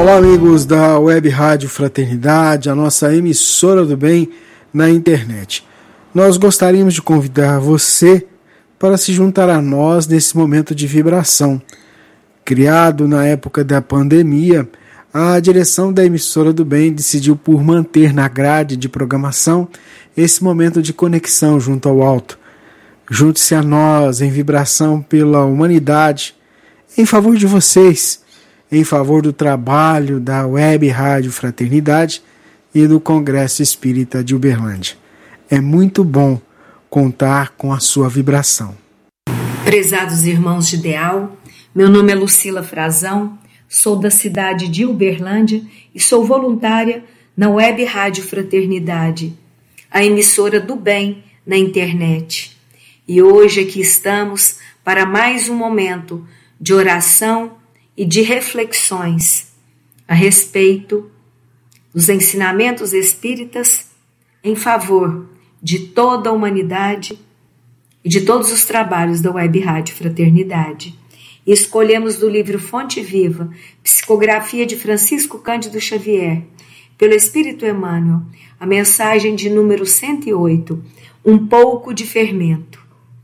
Olá, amigos da Web Rádio Fraternidade, a nossa emissora do bem na internet. Nós gostaríamos de convidar você para se juntar a nós nesse momento de vibração. Criado na época da pandemia, a direção da emissora do bem decidiu por manter na grade de programação esse momento de conexão junto ao alto. Junte-se a nós em vibração pela humanidade, em favor de vocês, em favor do trabalho da Web Rádio Fraternidade e do Congresso Espírita de Uberlândia. É muito bom contar com a sua vibração. Prezados irmãos de ideal, meu nome é Lucila Frazão, sou da cidade de Uberlândia e sou voluntária na Web Rádio Fraternidade, a emissora do bem na internet. E hoje aqui estamos para mais um momento de oração e de reflexões a respeito dos ensinamentos espíritas em favor de toda a humanidade e de todos os trabalhos da Web Rádio Fraternidade. E escolhemos do livro Fonte Viva, Psicografia de Francisco Cândido Xavier, pelo Espírito Emmanuel, a mensagem de número 108, Um pouco de fermento.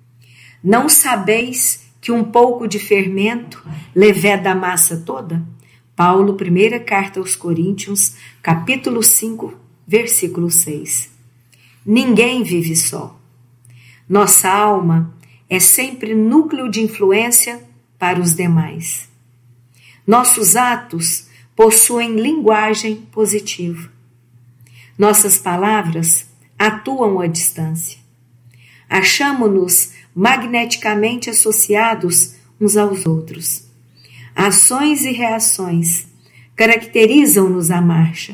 Não sabeis que um pouco de fermento leveda a massa toda? Paulo, primeira carta aos Coríntios, capítulo 5, versículo 6. Ninguém vive só. Nossa alma é sempre núcleo de influência para os demais. Nossos atos possuem linguagem positiva. Nossas palavras atuam à distância. Achamo-nos magneticamente associados uns aos outros. Ações e reações caracterizam-nos a marcha.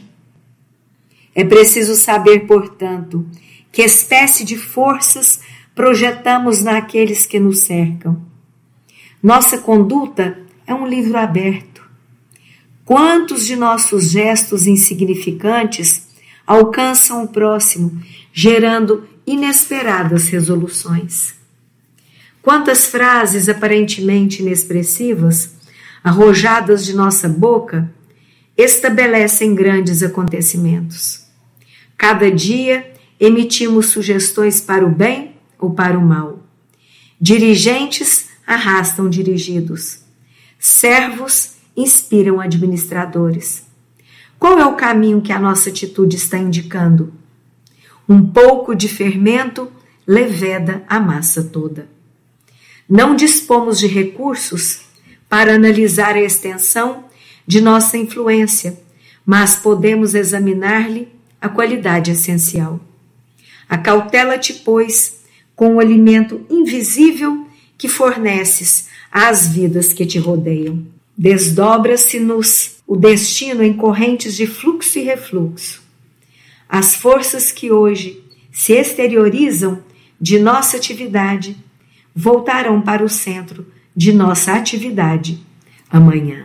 É preciso saber, portanto, que espécie de forças projetamos naqueles que nos cercam. Nossa conduta é um livro aberto. Quantos de nossos gestos insignificantes alcançam o próximo, gerando inesperadas resoluções? Quantas frases aparentemente inexpressivas, arrojadas de nossa boca, estabelecem grandes acontecimentos? Cada dia emitimos sugestões para o bem ou para o mal. Dirigentes arrastam dirigidos. Servos inspiram administradores. Qual é o caminho que a nossa atitude está indicando? Um pouco de fermento leveda a massa toda. Não dispomos de recursos para analisar a extensão de nossa influência, mas podemos examinar-lhe a qualidade essencial. Acautela-te, pois, com o alimento invisível que forneces às vidas que te rodeiam. Desdobra-se-nos o destino em correntes de fluxo e refluxo. As forças que hoje se exteriorizam de nossa atividade voltarão para o centro de nossa atividade amanhã.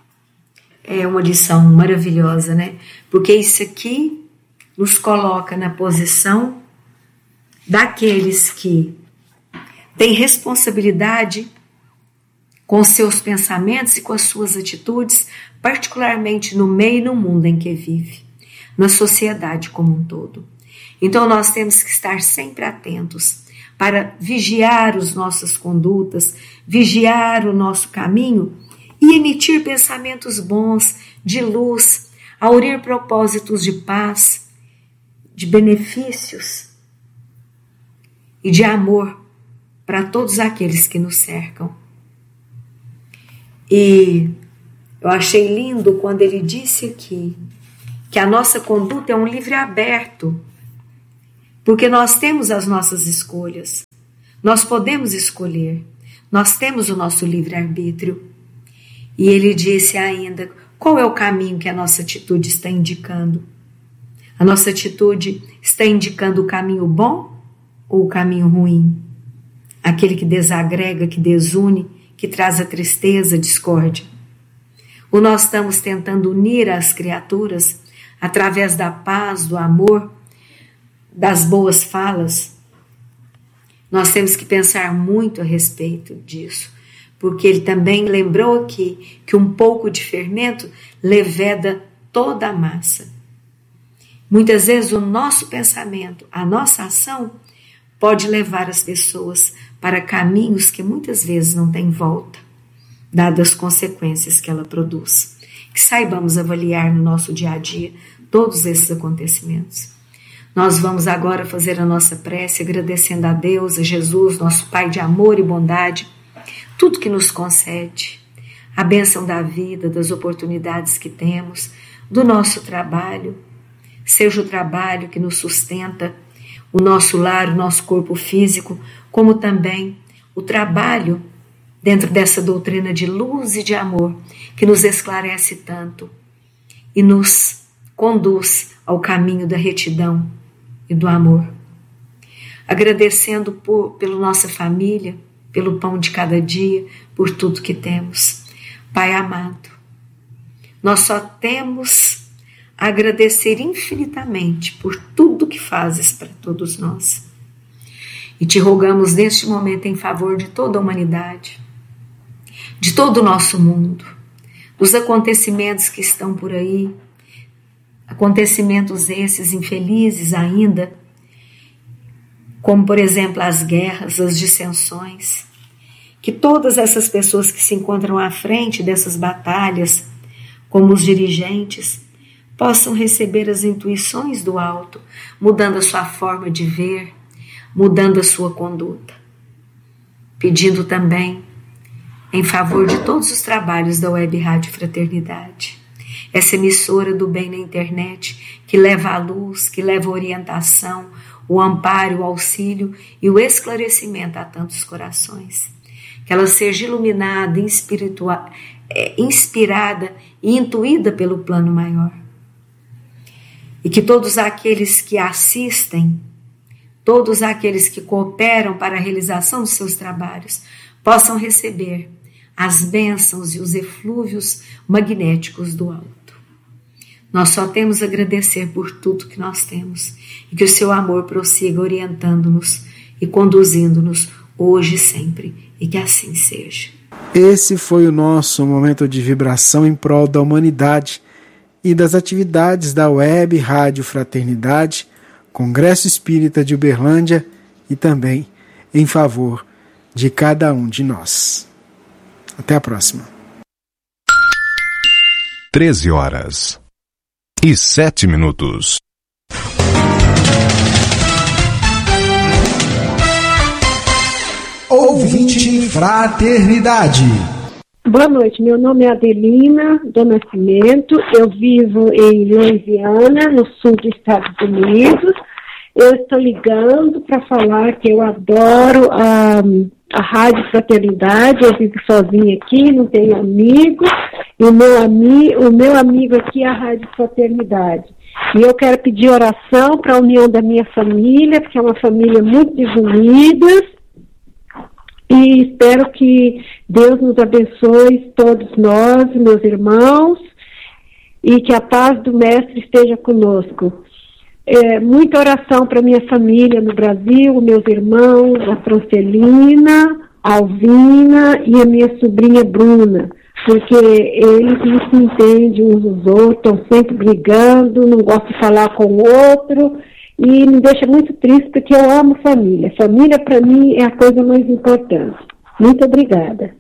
É uma lição maravilhosa, né? Porque isso aqui nos coloca na posição daqueles que têm responsabilidade com seus pensamentos e com as suas atitudes, particularmente no meio e no mundo em que vive, na sociedade como um todo. Então nós temos que estar sempre atentos para vigiar as nossas condutas, vigiar o nosso caminho e emitir pensamentos bons, de luz, aurir propósitos de paz, de benefícios e de amor para todos aqueles que nos cercam. E eu achei lindo quando ele disse aqui que a nossa conduta é um livro aberto, porque nós temos as nossas escolhas, nós podemos escolher, nós temos o nosso livre-arbítrio. E ele disse ainda, qual é o caminho que a nossa atitude está indicando? A nossa atitude está indicando o caminho bom ou o caminho ruim? Aquele que desagrega, que desune, que traz a tristeza, a discórdia? Ou nós estamos tentando unir as criaturas através da paz, do amor, das boas falas? Nós temos que pensar muito a respeito disso, porque ele também lembrou aqui que um pouco de fermento leveda toda a massa. Muitas vezes o nosso pensamento, a nossa ação, pode levar as pessoas para caminhos que muitas vezes não têm volta, dadas as consequências que ela produz. Que saibamos avaliar no nosso dia a dia todos esses acontecimentos. Nós vamos agora fazer a nossa prece agradecendo a Deus, a Jesus, nosso Pai de amor e bondade, tudo que nos concede, a bênção da vida, das oportunidades que temos, do nosso trabalho, seja o trabalho que nos sustenta, o nosso lar, o nosso corpo físico, como também o trabalho dentro dessa doutrina de luz e de amor que nos esclarece tanto e nos conduz ao caminho da retidão e do amor. Agradecendo pela nossa família, pelo pão de cada dia, por tudo que temos. Pai amado, nós só temos a agradecer infinitamente por tudo que fazes para todos nós. E te rogamos neste momento em favor de toda a humanidade, de todo o nosso mundo, dos acontecimentos que estão por aí, acontecimentos esses infelizes ainda, como por exemplo as guerras, as dissensões, que todas essas pessoas que se encontram à frente dessas batalhas, como os dirigentes, possam receber as intuições do alto, mudando a sua forma de ver, mudando a sua conduta. Pedindo também em favor de todos os trabalhos da Web Rádio Fraternidade, essa emissora do bem na internet, que leva a luz, que leva a orientação, o amparo, o auxílio e o esclarecimento a tantos corações. Que ela seja iluminada, inspirada e intuída pelo plano maior. E que todos aqueles que assistem, todos aqueles que cooperam para a realização dos seus trabalhos, possam receber as bênçãos e os eflúvios magnéticos do alto. Nós só temos a agradecer por tudo que nós temos e que o seu amor prossiga orientando-nos e conduzindo-nos hoje e sempre, e que assim seja. Esse foi o nosso momento de vibração em prol da humanidade e das atividades da Web Rádio Fraternidade, Congresso Espírita de Uberlândia e também em favor de cada um de nós. Até a próxima. 13h07. Ouvinte Fraternidade. Boa noite, meu nome é Adelina do Nascimento, eu vivo em Louisiana, no sul dos Estados Unidos. Eu estou ligando para falar que eu adoro a Rádio Fraternidade, eu vivo sozinha aqui, não tenho amigo, e o meu amigo aqui é a Rádio Fraternidade. E eu quero pedir oração para a união da minha família, porque é uma família muito desunida, e espero que Deus nos abençoe, todos nós, meus irmãos, e que a paz do Mestre esteja conosco. Muita oração para minha família no Brasil, meus irmãos, a Francelina, a Alvina e a minha sobrinha Bruna, porque eles não se entendem uns dos outros, estão sempre brigando, não gostam de falar com o outro, e me deixa muito triste porque eu amo família. Família para mim é a coisa mais importante. Muito obrigada.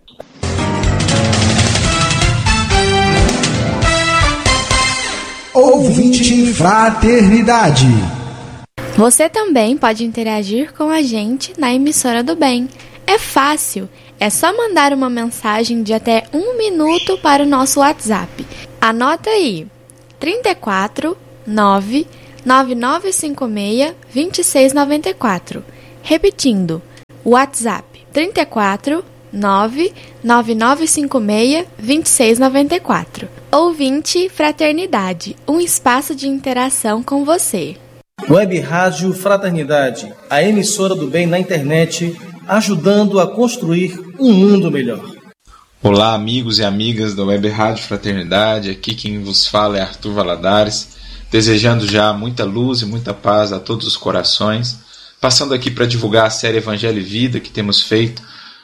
Ouvinte Fraternidade. Você também pode interagir com a gente na Emissora do Bem. É fácil, é só mandar uma mensagem de até 1 minuto para o nosso WhatsApp. Anota aí, 34 9 9956 2694. Repetindo, WhatsApp 34 9 9956 2694. Ouvinte Fraternidade, um espaço de interação com você. Web Rádio Fraternidade, a emissora do bem na internet, ajudando a construir um mundo melhor. Olá, amigos e amigas da Web Rádio Fraternidade, aqui quem vos fala é Arthur Valadares, desejando já muita luz e muita paz a todos os corações, passando aqui para divulgar a série Evangelho e Vida que temos feito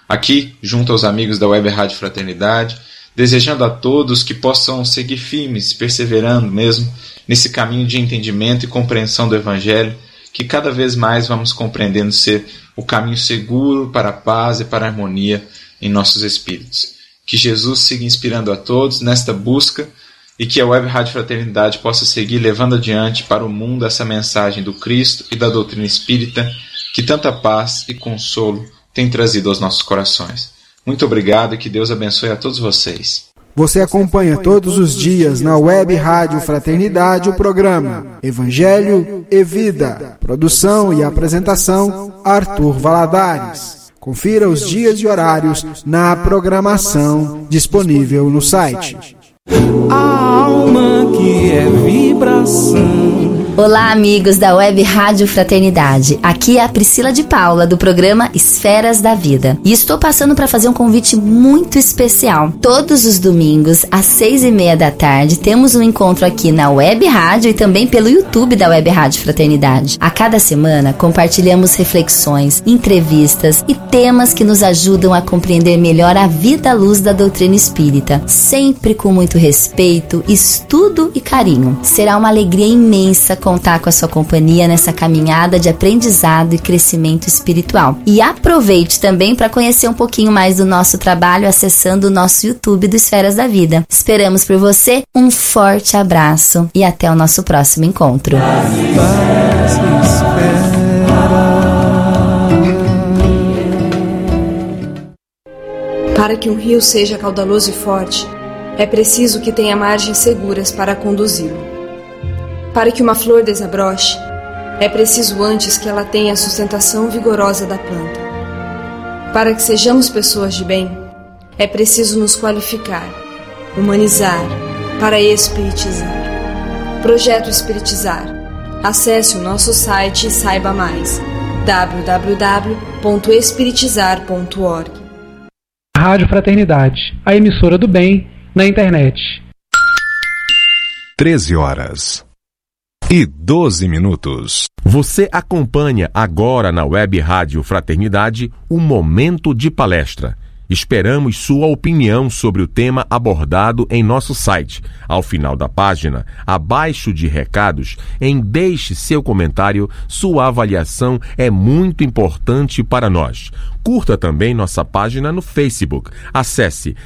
aqui, junto aos amigos da Web Rádio Fraternidade, desejando a todos que possam seguir firmes, perseverando mesmo nesse caminho de entendimento e compreensão do Evangelho, que cada vez mais vamos compreendendo ser o caminho seguro para a paz e para a harmonia em nossos espíritos. Que Jesus siga inspirando a todos nesta busca e que a Web Rádio Fraternidade possa seguir levando adiante para o mundo essa mensagem do Cristo e da doutrina espírita que tanta paz e consolo tem trazido aos nossos corações. Muito obrigado e que Deus abençoe a todos vocês. Você acompanha todos os dias na Web Rádio Fraternidade o programa Evangelho e Vida. Produção e apresentação, Arthur Valadares. Confira os dias e horários na programação disponível no site. A alma que é vibração. Olá, amigos da Web Rádio Fraternidade. Aqui é a Priscila de Paula, do programa Esferas da Vida. E estou passando para fazer um convite muito especial. Todos os domingos, às 6:30 da tarde, temos um encontro aqui na Web Rádio e também pelo YouTube da Web Rádio Fraternidade. A cada semana, compartilhamos reflexões, entrevistas e temas que nos ajudam a compreender melhor a vida à luz da doutrina espírita. Sempre com muito respeito, estudo e carinho. Será uma alegria imensa contar com a sua companhia nessa caminhada de aprendizado e crescimento espiritual. E aproveite também para conhecer um pouquinho mais do nosso trabalho acessando o nosso YouTube do Esferas da Vida. Esperamos por você, um forte abraço e até o nosso próximo encontro. Para que um rio seja caudaloso e forte, é preciso que tenha margens seguras para conduzi-lo. Para que uma flor desabroche, é preciso antes que ela tenha a sustentação vigorosa da planta. Para que sejamos pessoas de bem, é preciso nos qualificar, humanizar, para espiritizar. Projeto Espiritizar. Acesse o nosso site e saiba mais. www.espiritizar.org. Rádio Fraternidade, a emissora do bem na internet. 13h12. Você acompanha agora na Web Rádio Fraternidade o Momento de Palestra. Esperamos sua opinião sobre o tema abordado em nosso site. Ao final da página, abaixo de recados, deixe seu comentário. Sua avaliação é muito importante para nós. Curta também nossa página no Facebook. Acesse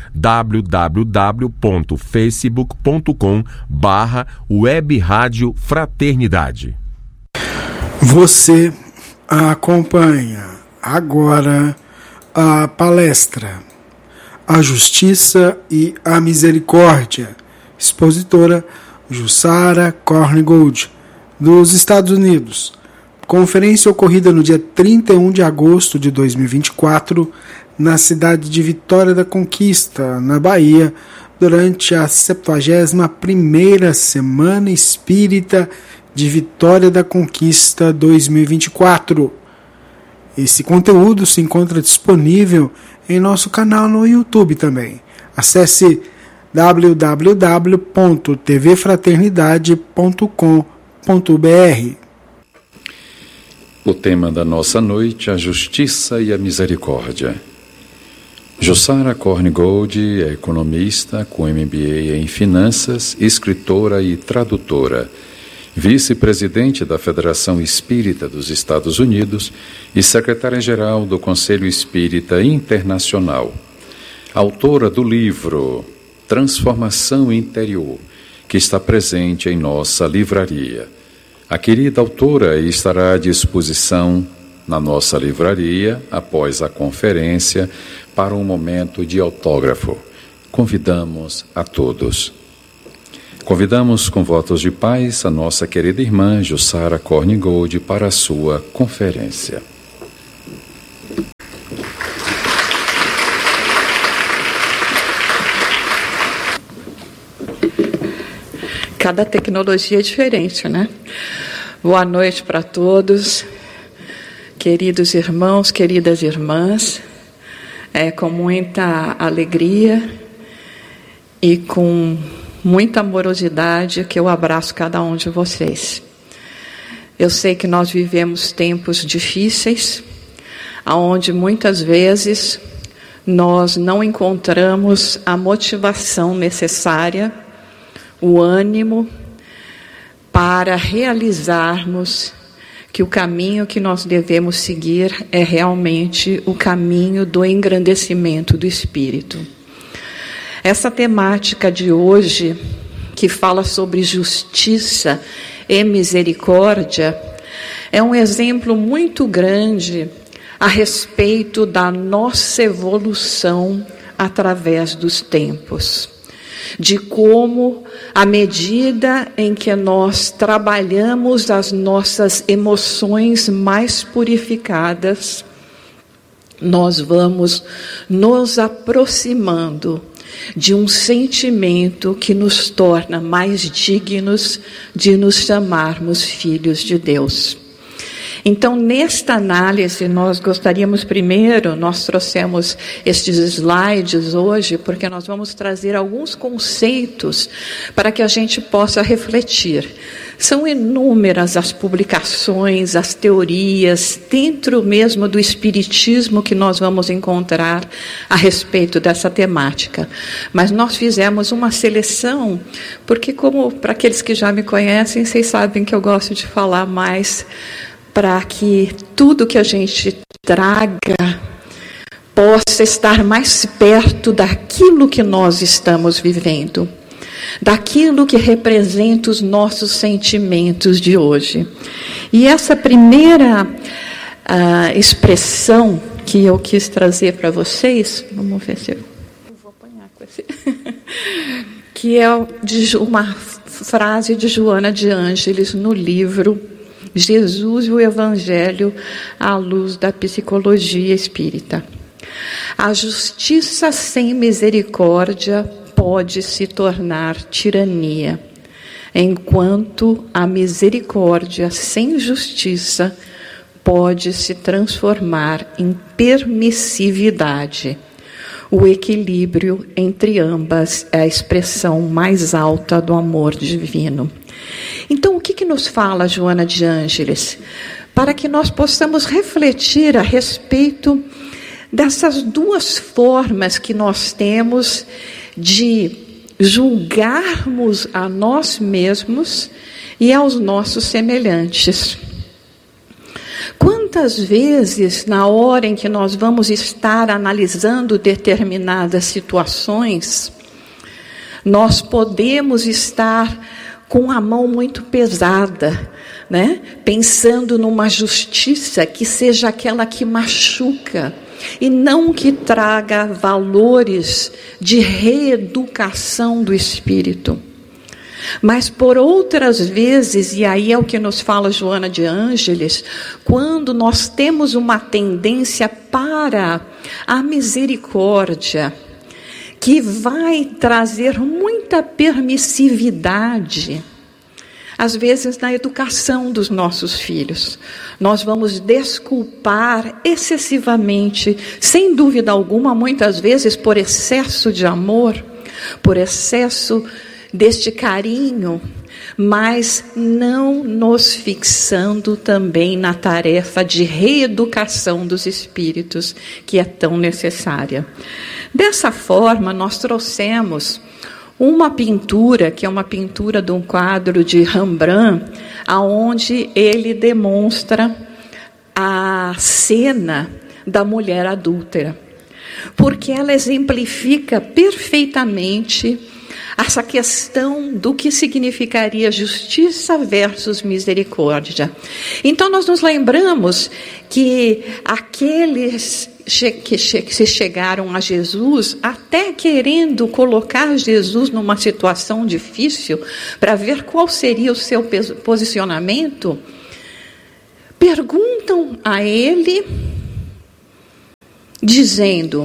www.facebook.com/Web Rádio Fraternidade. Você acompanha agora a palestra A Justiça e a Misericórdia, expositora Jussara Korngold, dos Estados Unidos. Conferência ocorrida no dia 31 de agosto de 2024, na cidade de Vitória da Conquista, na Bahia, durante a 71ª Semana Espírita de Vitória da Conquista 2024. Esse conteúdo se encontra disponível em nosso canal no YouTube também. Acesse www.tvfraternidade.com.br. O tema da nossa noite, a justiça e a misericórdia. Jussara Korngold é economista com MBA em finanças, escritora e tradutora, vice-presidente da Federação Espírita dos Estados Unidos e secretária-geral do Conselho Espírita Internacional. Autora do livro Transformação Interior, que está presente em nossa livraria. A querida autora estará à disposição na nossa livraria após a conferência para um momento de autógrafo. Convidamos a todos. Convidamos com votos de paz a nossa querida irmã Jussara Korngold para a sua conferência. Cada tecnologia é diferente, né? Boa noite para todos, queridos irmãos, queridas irmãs. É com muita alegria e com muita amorosidade que eu abraço cada um de vocês. Eu sei que nós vivemos tempos difíceis, onde muitas vezes nós não encontramos a motivação necessária, o ânimo para realizarmos que o caminho que nós devemos seguir é realmente o caminho do engrandecimento do Espírito. Essa temática de hoje, que fala sobre justiça e misericórdia, é um exemplo muito grande a respeito da nossa evolução através dos tempos. De como, à medida em que nós trabalhamos as nossas emoções mais purificadas, nós vamos nos aproximando de um sentimento que nos torna mais dignos de nos chamarmos filhos de Deus. Então, nesta análise, nós gostaríamos primeiro, nós trouxemos estes slides hoje, porque nós vamos trazer alguns conceitos para que a gente possa refletir. São inúmeras as publicações, as teorias, dentro mesmo do Espiritismo que nós vamos encontrar a respeito dessa temática. Mas nós fizemos uma seleção, porque como para aqueles que já me conhecem, vocês sabem que eu gosto de falar mais para que tudo que a gente traga possa estar mais perto daquilo que nós estamos vivendo, daquilo que representa os nossos sentimentos de hoje. E essa primeira expressão que eu quis trazer para vocês, vamos ver se eu vou apanhar com esse, que é uma frase de Joana de Ângeles no livro Jesus e o Evangelho à luz da psicologia espírita. A justiça sem misericórdia pode se tornar tirania, enquanto a misericórdia sem justiça pode se transformar em permissividade. O equilíbrio entre ambas é a expressão mais alta do amor divino. Então, o que nos fala Joana de Ângeles? Para que nós possamos refletir a respeito dessas duas formas que nós temos de julgarmos a nós mesmos e aos nossos semelhantes. Quantas vezes, na hora em que nós vamos estar analisando determinadas situações, nós podemos estar com a mão muito pesada, né? Pensando numa justiça que seja aquela que machuca e não que traga valores de reeducação do espírito. Mas por outras vezes, e aí é o que nos fala Joana de Ângeles, quando nós temos uma tendência para a misericórdia, que vai trazer muita permissividade, às vezes na educação dos nossos filhos. Nós vamos desculpar excessivamente, sem dúvida alguma, muitas vezes por excesso de amor, por excesso deste carinho, mas não nos fixando também na tarefa de reeducação dos espíritos, que é tão necessária. Dessa forma, nós trouxemos uma pintura, que é uma pintura de um quadro de Rembrandt, aonde ele demonstra a cena da mulher adúltera, porque ela exemplifica perfeitamente essa questão do que significaria justiça versus misericórdia. Então, nós nos lembramos que aqueles que se chegaram a Jesus, até querendo colocar Jesus numa situação difícil, para ver qual seria o seu posicionamento, perguntam a ele, dizendo: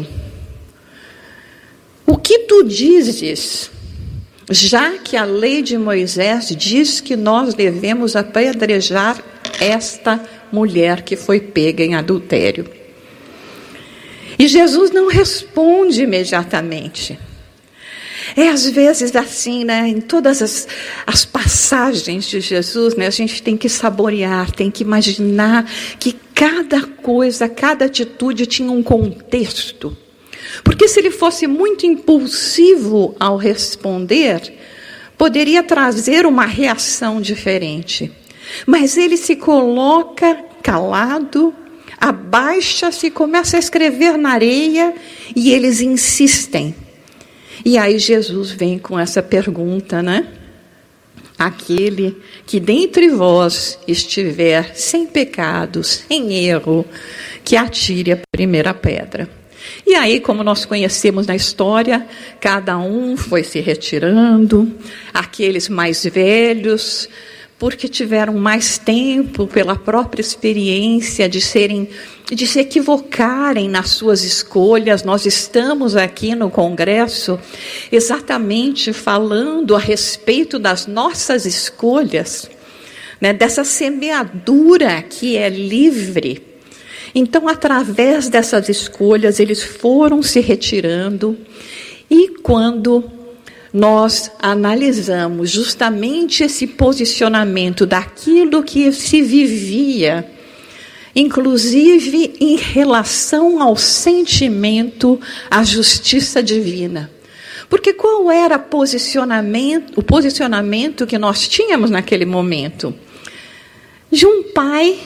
o que tu dizes? Já que a lei de Moisés diz que nós devemos apedrejar esta mulher que foi pega em adultério. E Jesus não responde imediatamente. É às vezes assim, né? Em todas as passagens de Jesus, né? A gente tem que saborear, tem que imaginar que cada coisa, cada atitude tinha um contexto. Porque se ele fosse muito impulsivo ao responder, poderia trazer uma reação diferente. Mas ele se coloca calado, abaixa-se, começa a escrever na areia e eles insistem. E aí Jesus vem com essa pergunta, né? Aquele que dentre vós estiver sem pecado, sem erro, que atire a primeira pedra. E aí, como nós conhecemos na história, cada um foi se retirando, aqueles mais velhos, porque tiveram mais tempo pela própria experiência de se equivocarem nas suas escolhas. Nós estamos aqui no Congresso exatamente falando a respeito das nossas escolhas, né, dessa semeadura que é livre. Então, através dessas escolhas, eles foram se retirando, e quando nós analisamos justamente esse posicionamento daquilo que se vivia, inclusive em relação ao sentimento, à justiça divina. Porque qual era o posicionamento que nós tínhamos naquele momento? De um pai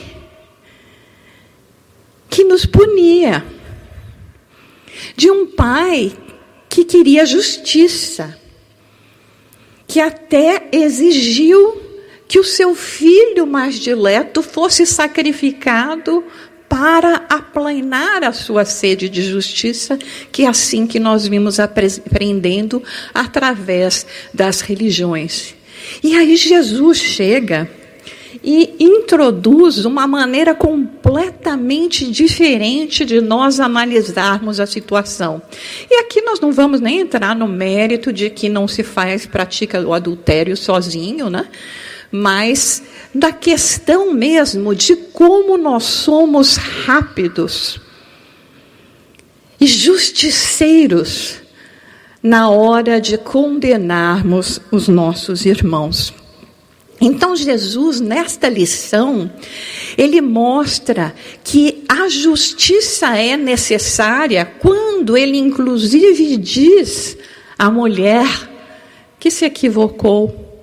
que nos punia, de um pai que queria justiça, que até exigiu que o seu filho mais dileto fosse sacrificado para aplanar a sua sede de justiça, que é assim que nós vimos aprendendo através das religiões. E aí Jesus chega e introduz uma maneira completamente diferente de nós analisarmos a situação. E aqui nós não vamos nem entrar no mérito de que não se pratica o adultério sozinho, né? Mas da questão mesmo de como nós somos rápidos e justiceiros na hora de condenarmos os nossos irmãos. Então, Jesus, nesta lição, ele mostra que a justiça é necessária quando ele, inclusive, diz à mulher que se equivocou: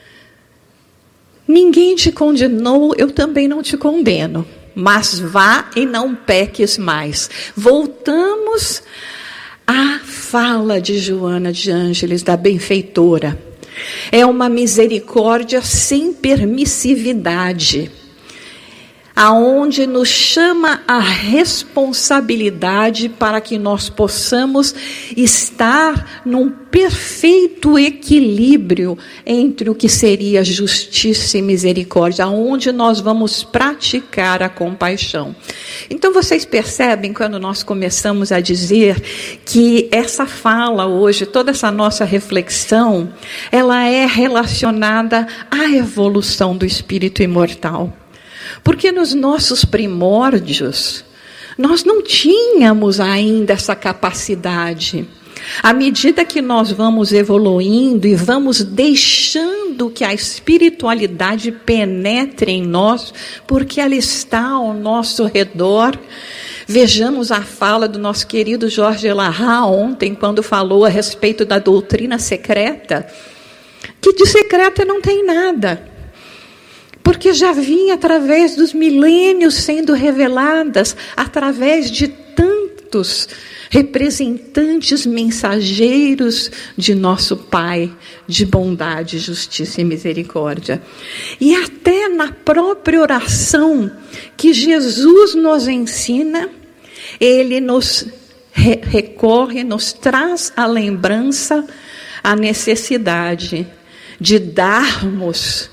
ninguém te condenou, eu também não te condeno, mas vá e não peques mais. Voltamos à fala de Joana de Ângeles, da benfeitora. É uma misericórdia sem permissividade, aonde nos chama a responsabilidade para que nós possamos estar num perfeito equilíbrio entre o que seria justiça e misericórdia, aonde nós vamos praticar a compaixão. Então vocês percebem quando nós começamos a dizer que essa fala hoje, toda essa nossa reflexão, ela é relacionada à evolução do espírito imortal. Porque nos nossos primórdios, nós não tínhamos ainda essa capacidade. À medida que nós vamos evoluindo e vamos deixando que a espiritualidade penetre em nós, porque ela está ao nosso redor. Vejamos a fala do nosso querido Jorge Elahá ontem, quando falou a respeito da doutrina secreta, que de secreta não tem nada. Porque já vinha através dos milênios sendo reveladas, através de tantos representantes mensageiros de nosso Pai, de bondade, justiça e misericórdia. E até na própria oração que Jesus nos ensina, ele nos recorre, nos traz à lembrança a necessidade de darmos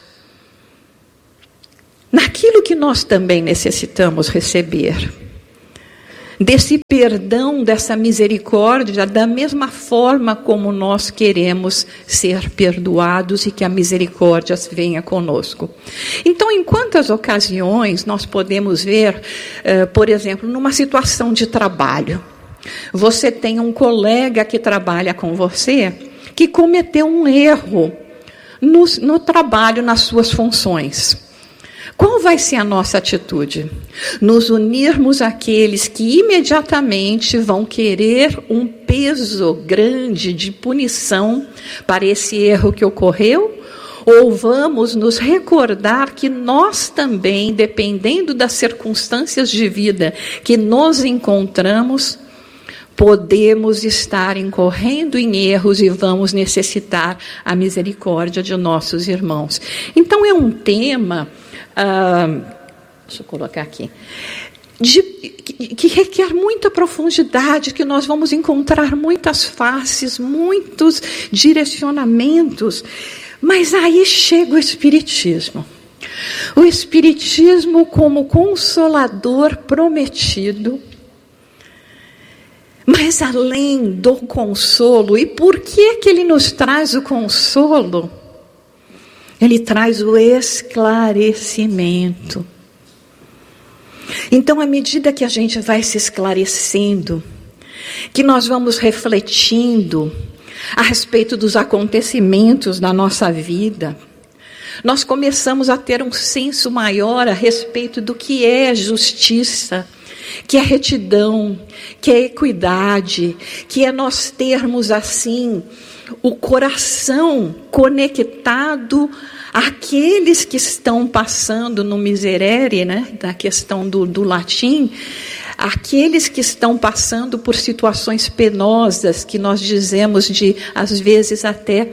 naquilo que nós também necessitamos receber, desse perdão, dessa misericórdia, da mesma forma como nós queremos ser perdoados e que a misericórdia venha conosco. Então, em quantas ocasiões nós podemos ver, por exemplo, numa situação de trabalho, você tem um colega que trabalha com você que cometeu um erro no trabalho, nas suas funções. Qual vai ser a nossa atitude? Nos unirmos àqueles que imediatamente vão querer um peso grande de punição para esse erro que ocorreu? Ou vamos nos recordar que nós também, dependendo das circunstâncias de vida que nos encontramos, podemos estar incorrendo em erros e vamos necessitar a misericórdia de nossos irmãos. Então é um tema, deixa eu colocar aqui, que requer muita profundidade, que nós vamos encontrar muitas faces, muitos direcionamentos. Mas aí chega o Espiritismo. O Espiritismo como consolador prometido. Mas além do consolo, e por que ele nos traz o consolo? Ele traz o esclarecimento. Então, à medida que a gente vai se esclarecendo, que nós vamos refletindo a respeito dos acontecimentos da nossa vida, nós começamos a ter um senso maior a respeito do que é justiça, que é retidão, que é equidade, que é nós termos assim o coração conectado àqueles que estão passando no miserere, né, da questão do latim, aqueles que estão passando por situações penosas, que nós dizemos de, às vezes, até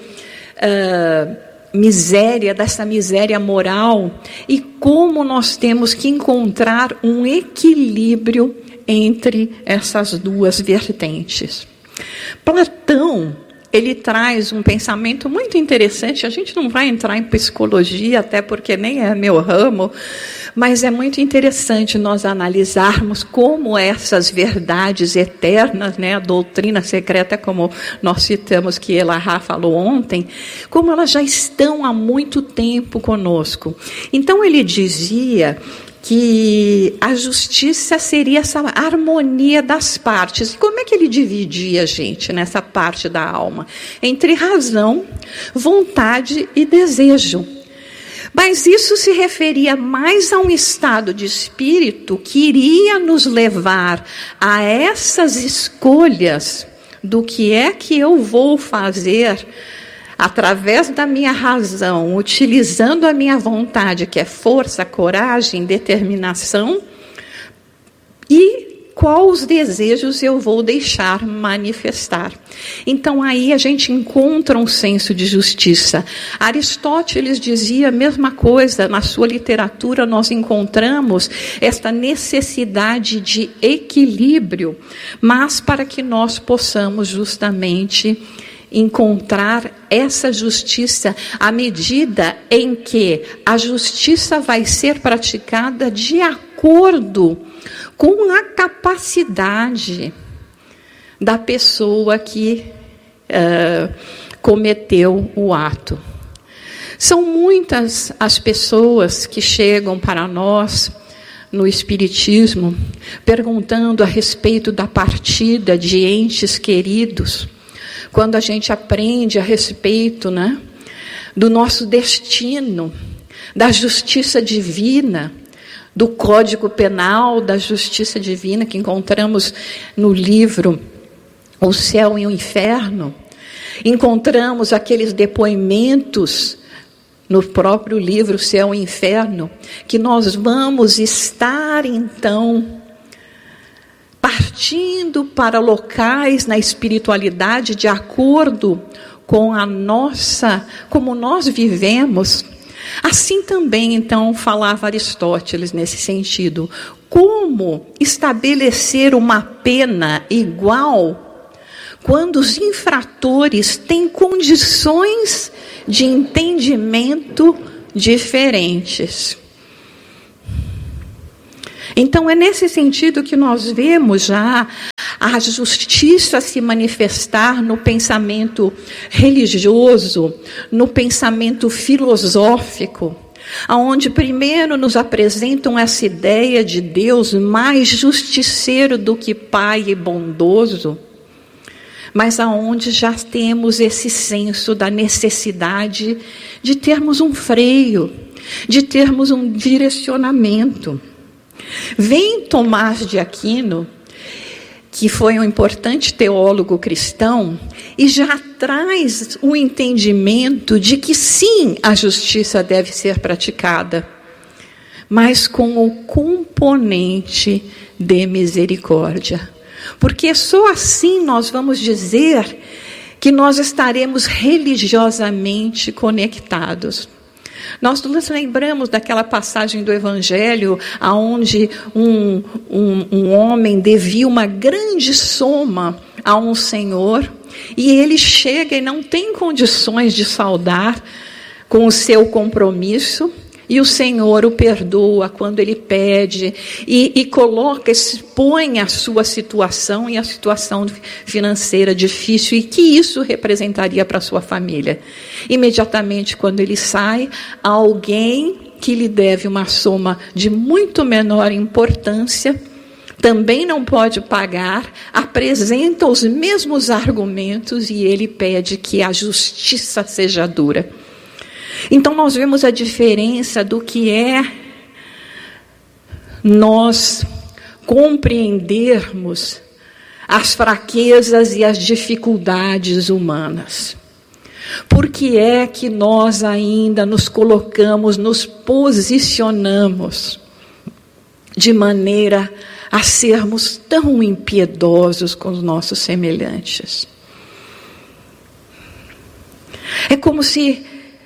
miséria, dessa miséria moral, e como nós temos que encontrar um equilíbrio entre essas duas vertentes. Platão, ele traz um pensamento muito interessante. A gente não vai entrar em psicologia, até porque nem é meu ramo, mas é muito interessante nós analisarmos como essas verdades eternas, né, a doutrina secreta, como nós citamos que Elahá falou ontem, como elas já estão há muito tempo conosco. Então ele dizia que a justiça seria essa harmonia das partes. E como é que ele dividia a gente nessa parte da alma? Entre razão, vontade e desejo. Mas isso se referia mais a um estado de espírito que iria nos levar a essas escolhas do que é que eu vou fazer através da minha razão, utilizando a minha vontade, que é força, coragem, determinação, e quais os desejos eu vou deixar manifestar. Então aí a gente encontra um senso de justiça. Aristóteles dizia a mesma coisa, na sua literatura nós encontramos esta necessidade de equilíbrio, mas para que nós possamos justamente encontrar essa justiça à medida em que a justiça vai ser praticada de acordo com a capacidade da pessoa que cometeu o ato. São muitas as pessoas que chegam para nós no Espiritismo perguntando a respeito da partida de entes queridos. Quando a gente aprende a respeito, né, do nosso destino, da justiça divina, do Código Penal da Justiça Divina, que encontramos no livro O Céu e o Inferno, encontramos aqueles depoimentos no próprio livro O Céu e o Inferno, que nós vamos estar, então, partindo para locais na espiritualidade de acordo com a nossa, como nós vivemos. Assim também, então, falava Aristóteles nesse sentido. Como estabelecer uma pena igual quando os infratores têm condições de entendimento diferentes? Então, é nesse sentido que nós vemos já a justiça se manifestar no pensamento religioso, no pensamento filosófico, onde primeiro nos apresentam essa ideia de Deus mais justiceiro do que Pai e bondoso, mas aonde já temos esse senso da necessidade de termos um freio, de termos um direcionamento. Vem Tomás de Aquino, que foi um importante teólogo cristão, e já traz o entendimento de que sim, a justiça deve ser praticada, mas com o componente de misericórdia. Porque só assim nós vamos dizer que nós estaremos religiosamente conectados. Nós nos lembramos daquela passagem do Evangelho onde um homem devia uma grande soma a um senhor e ele chega e não tem condições de saldar com o seu compromisso. E o Senhor o perdoa quando ele pede e coloca, expõe a sua situação e a situação financeira difícil e que isso representaria para a sua família. Imediatamente quando ele sai, alguém que lhe deve uma soma de muito menor importância, também não pode pagar, apresenta os mesmos argumentos e ele pede que a justiça seja dura. Então nós vemos a diferença do que é nós compreendermos as fraquezas e as dificuldades humanas. Por que é que nós ainda nos colocamos, nos posicionamos de maneira a sermos tão impiedosos com os nossos semelhantes? É como se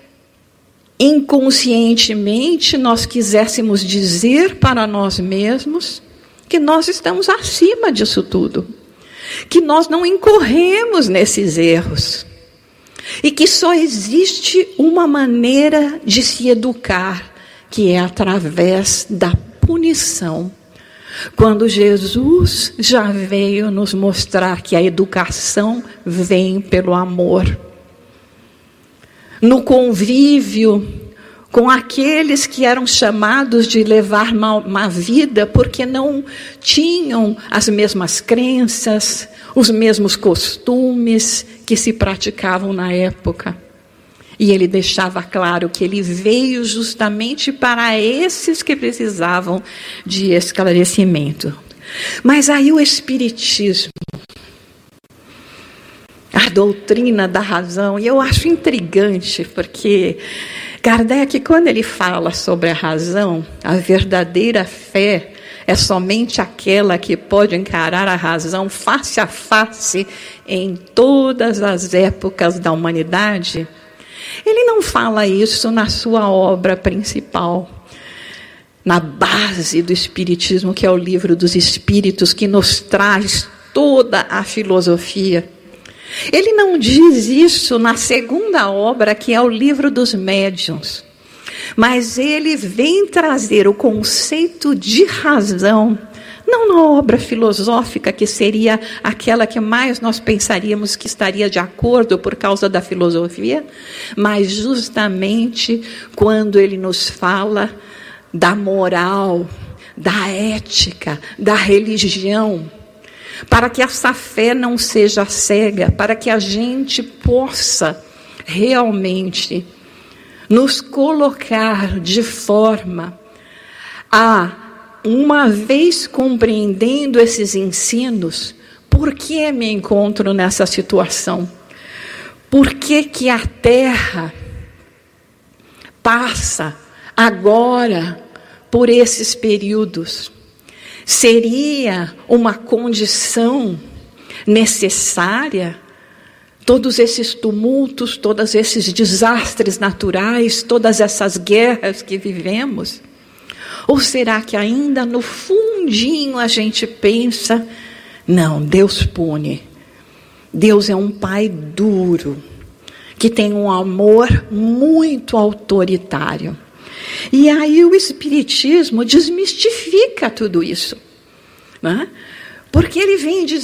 inconscientemente nós quiséssemos dizer para nós mesmos que nós estamos acima disso tudo, que nós não incorremos nesses erros e que só existe uma maneira de se educar, que é através da punição. Quando Jesus já veio nos mostrar que a educação vem pelo amor. No convívio com aqueles que eram chamados de levar uma vida porque não tinham as mesmas crenças, os mesmos costumes que se praticavam na época. E ele deixava claro que ele veio justamente para esses que precisavam de esclarecimento. Mas aí o Espiritismo, a doutrina da razão, e eu acho intrigante, porque Kardec, quando ele fala sobre a razão, a verdadeira fé é somente aquela que pode encarar a razão face a face em todas as épocas da humanidade. Ele não fala isso na sua obra principal, na base do Espiritismo, que é o Livro dos Espíritos, que nos traz toda a filosofia. Ele não diz isso na segunda obra, que é o Livro dos Médiuns, mas ele vem trazer o conceito de razão, não na obra filosófica, que seria aquela que mais nós pensaríamos que estaria de acordo por causa da filosofia, mas justamente quando ele nos fala da moral, da ética, da religião, para que essa fé não seja cega, para que a gente possa realmente nos colocar de forma a, uma vez compreendendo esses ensinos, por que me encontro nessa situação? Por que a Terra passa agora por esses períodos? Seria uma condição necessária todos esses tumultos, todos esses desastres naturais, todas essas guerras que vivemos? Ou será que ainda no fundinho a gente pensa, não, Deus pune. Deus é um pai duro, que tem um amor muito autoritário. E aí o Espiritismo desmistifica tudo isso, né? Porque ele vem dizer